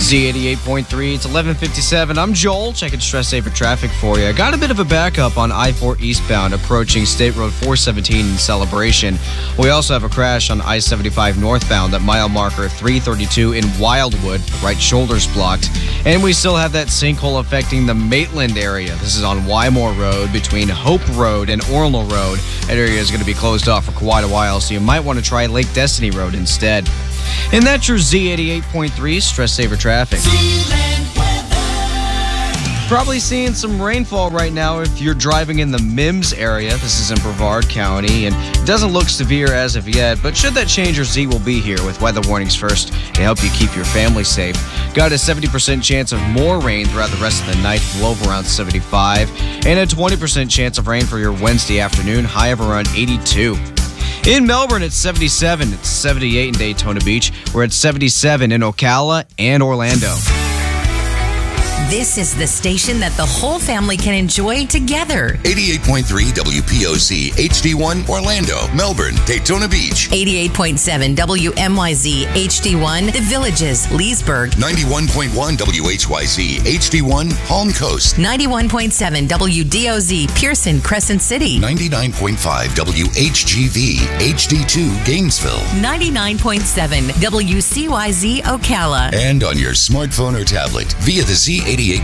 Z88.3, it's 11:57. I'm Joel, checking Stress Saver traffic for you. I got a bit of a backup on I-4 eastbound approaching State Road 417 in Celebration. We also have a crash on I-75 northbound at mile marker 332 in Wildwood. The right shoulder's blocked. And we still have that sinkhole affecting the Maitland area. This is on Wymore Road between Hope Road and Ornell Road. That area is going to be closed off for quite a while, so you might want to try Lake Destiny Road instead. And that's your Z88.3 Stress Saver traffic. Probably seeing some rainfall right now if you're driving in the Mims area. This is in Brevard County, and it doesn't look severe as of yet, but should that change, your Z will be here with weather warnings first to help you keep your family safe. Got a 70% chance of more rain throughout the rest of the night, low of around 75, and a 20% chance of rain for your Wednesday afternoon, high of around 82. In Melbourne, it's 77. It's 78 in Daytona Beach. We're at 77 in Ocala and Orlando. This is the station that the whole family can enjoy together. 88.3 WPOC HD1 Orlando, Melbourne, Daytona Beach. 88.7 WMYZ HD1 The Villages, Leesburg. 91.1 WHYZ HD1 Palm Coast. 91.7 WDOZ Pearson, Crescent City. 99.5 WHGV HD2 Gainesville. 99.7 WCYZ Ocala. And on your smartphone or tablet via the Z88.3